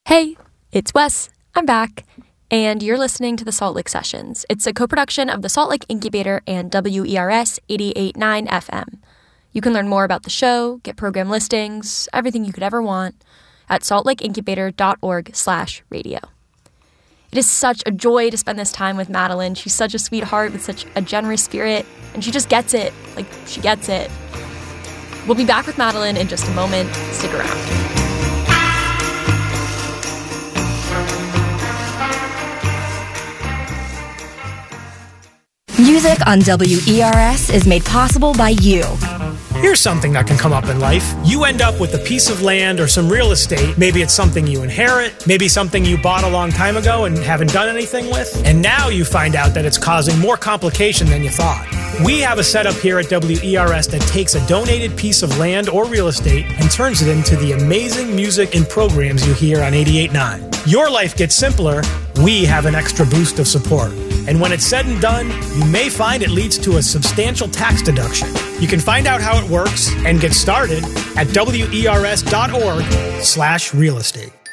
Hey, it's Wes. I'm back. And you're listening to the Salt Lake Sessions. It's a co-production of the Salt Lake Incubator and WERS 88.9 FM. You can learn more about the show, get program listings, everything you could ever want at saltlakeincubator.org/radio. It is such a joy to spend this time with Madeline. She's such a sweetheart with such a generous spirit, and she just gets it. She gets it. We'll be back with Madeline in just a moment. Stick around. Music on WERS is made possible by you. Here's something that can come up in life. You end up with a piece of land or some real estate. Maybe it's something you inherit, maybe something you bought a long time ago and haven't done anything with. And now you find out that it's causing more complication than you thought. We have a setup here at WERS that takes a donated piece of land or real estate and turns it into the amazing music and programs you hear on 88.9. Your life gets simpler. We have an extra boost of support. And when it's said and done, you may find it leads to a substantial tax deduction. You can find out how it works and get started at WERS.org/real estate.